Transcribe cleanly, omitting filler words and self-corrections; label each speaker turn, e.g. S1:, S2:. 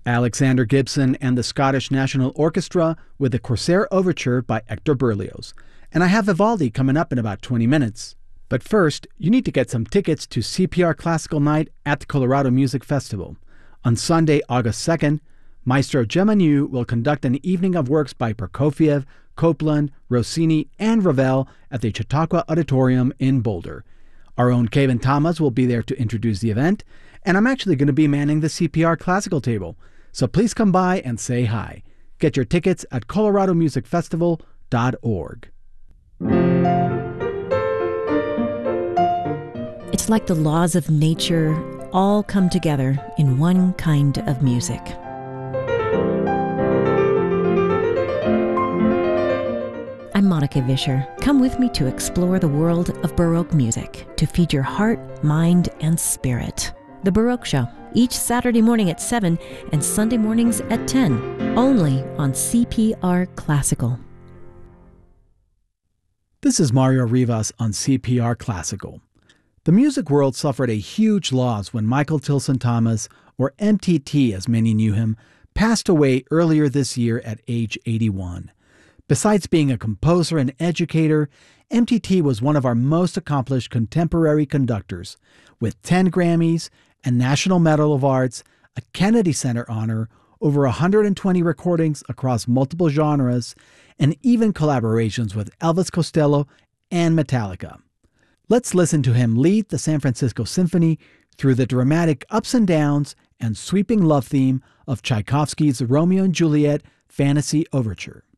S1: Alexander Gibson and the Scottish National Orchestra with the Corsair Overture by Hector Berlioz. And I have Vivaldi coming up in about 20 minutes. But first, you need to get some tickets to CPR Classical Night at the Colorado Music Festival. On Sunday, August 2nd, Maestro Gemanu will conduct an evening of works by Prokofiev, Copland, Rossini, and Ravel at the Chautauqua Auditorium in Boulder. Our own Kevin Thomas will be there to introduce the event, and I'm actually going to be manning the CPR Classical table. So please come by and say hi. Get your tickets at coloradomusicfestival.org.
S2: It's like the laws of nature all come together in one kind of music. I'm Monica Vischer. Come with me to explore the world of Baroque music, to feed your heart, mind, and spirit. The Baroque Show, each Saturday morning at 7 and Sunday mornings at 10, only on CPR Classical.
S1: This is Mario Rivas on CPR Classical. The music world suffered a huge loss when Michael Tilson Thomas, or MTT as many knew him, passed away earlier this year at age 81. Besides being a composer and educator, MTT was one of our most accomplished contemporary conductors, with 10 Grammys, a National Medal of Arts, a Kennedy Center honor, over 120 recordings across multiple genres, and even collaborations with Elvis Costello and Metallica. Let's listen to him lead the San Francisco Symphony through the dramatic ups and downs and sweeping love theme of Tchaikovsky's Romeo and Juliet Fantasy Overture.